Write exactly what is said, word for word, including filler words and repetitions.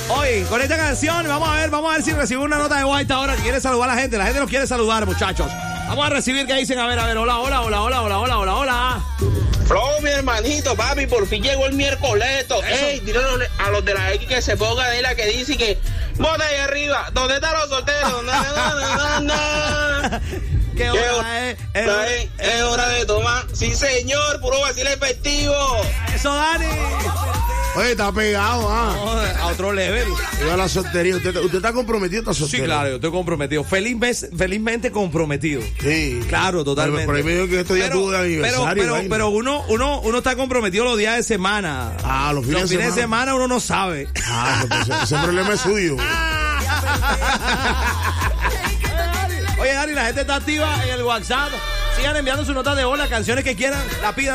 Hoy, con esta canción, vamos a ver, vamos a ver si recibimos una nota de voz a esta hora que quiere saludar a la gente. La gente nos quiere saludar, muchachos. Vamos a recibir que dicen, a ver, a ver, hola, hola, hola, hola, hola, hola, hola, hola. Flow, mi hermanito, papi, por fin llegó el miércoleto. Ey, dile a los de la X que se pongan ahí la que dice que bota ahí arriba. ¿Dónde están los solteros? Na, na, na, na, na. ¿Qué hora es? Es, es, es hora de tomar. Sí, señor, puro vacile efectivo. Eso, Dani. Oye, está pegado, ah. No, a otro level. Yo a la soltería. ¿Usted, usted está comprometido, está soltero? Sí, claro, yo estoy comprometido. Felizmente, felizmente comprometido. Sí. Claro, totalmente. Pero, pero me dijo que estos días tuvo de aniversario. Pero, pero, pero uno, uno, uno está comprometido los días de semana. Ah, los fines, los de, fines de semana uno no sabe. Ah, pues ese, ese problema es suyo. Oye, Dani, la gente está activa en el WhatsApp. Sigan enviando sus notas de voz, las canciones que quieran, la pidan.